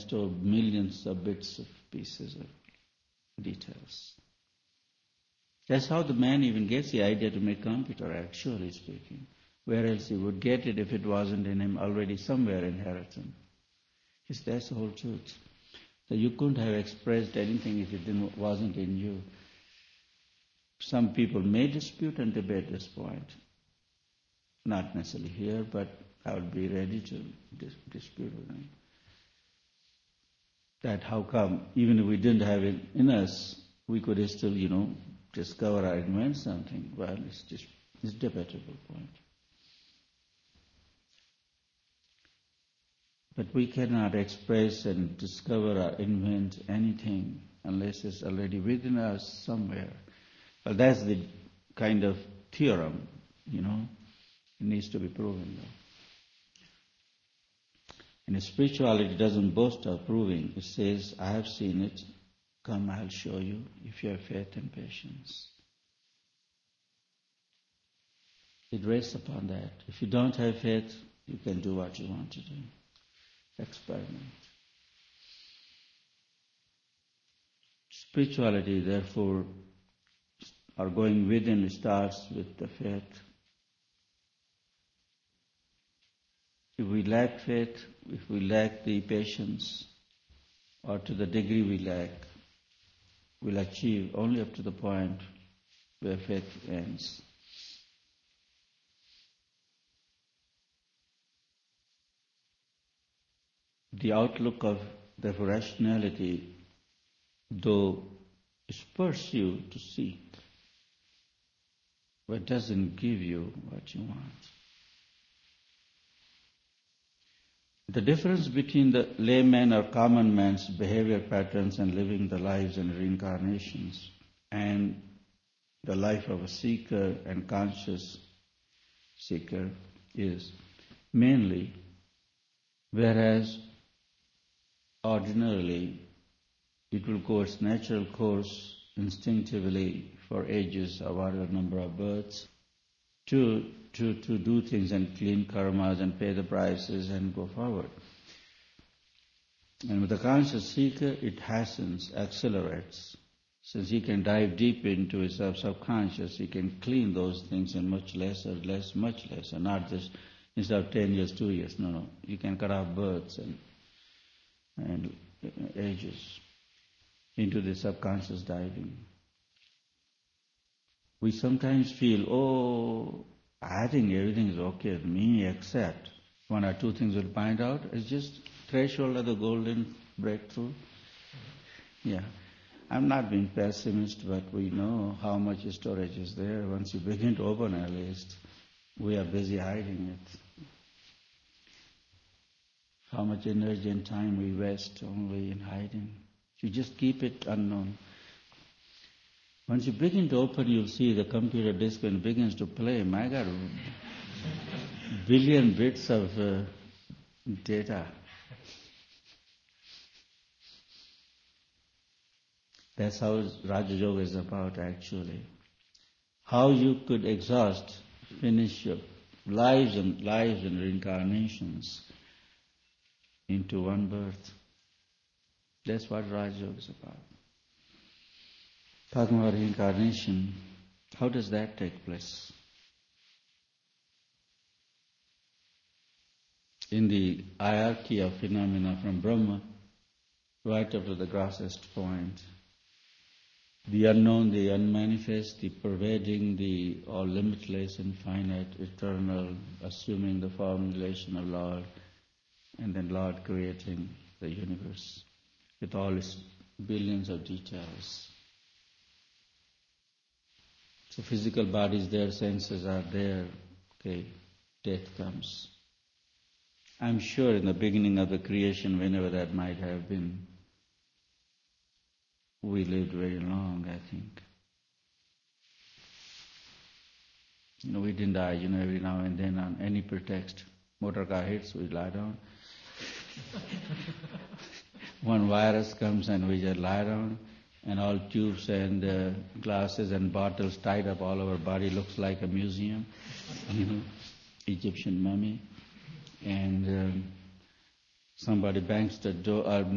store millions of bits of pieces of details. That's how the man even gets the idea to make computer, actually speaking. Where else he would get it if it wasn't in him already somewhere inherited? Yes, that's the whole truth. So you couldn't have expressed anything if it wasn't in you. Some people may dispute and debate this point. Not necessarily here, but I would be ready to dispute with them. That how come, even if we didn't have it in us, we could still, discover or invent something. Well, it's a debatable point. But we cannot express and discover or invent anything unless it's already within us somewhere. Well, that's the kind of theorem, It needs to be proven, though. And spirituality doesn't boast of proving. It says, I have seen it. Come, I'll show you, if you have faith and patience. It rests upon that. If you don't have faith, you can do what you want to do. Experiment. Spirituality, therefore, or going within, starts with the faith. If we lack faith, if we lack the patience, or to the degree we lack, we'll achieve only up to the point where faith ends. The outlook of the rationality, though, spurs you to seek, but doesn't give you what you want. The difference between the layman or common man's behavior patterns and living the lives and reincarnations and the life of a seeker and conscious seeker is mainly, whereas ordinarily it will go its natural course instinctively for ages or whatever number of births to do things and clean karmas and pay the prices and go forward. And with the conscious seeker, it hastens, accelerates. Since he can dive deep into his subconscious, he can clean those things in much lesser, not just instead of 10 years, 2 years. No. You can cut off births and ages into the subconscious diving. We sometimes feel, I think everything is okay with me except one or two things we'll find out. It's just threshold of the golden breakthrough. Yeah. I'm not being pessimist, but we know how much storage is there. Once you begin to open our list, we are busy hiding it. How much energy and time we waste only in hiding. You just keep it unknown. Once you begin to open, you'll see the computer disk when it begins to play. My God, billion bits of data. That's how Raja Yoga is about, actually. How you could finish your lives and reincarnations into one birth. That's what Raja Yoga is about. Talking about reincarnation, how does that take place? In the hierarchy of phenomena from Brahma, right up to the grossest point, the unknown, the unmanifest, the pervading, the all limitless, infinite, eternal, assuming the formulation of Lord, and then Lord creating the universe with all its billions of details. So physical body is there, senses are there, death comes. I'm sure in the beginning of the creation, whenever that might have been, we lived very long, I think. We didn't die, every now and then on any pretext. Motor car hits, we lie down. One virus comes and we just lie down. And all tubes and glasses and bottles tied up all over body, looks like a museum, Egyptian mummy. And somebody bangs the door,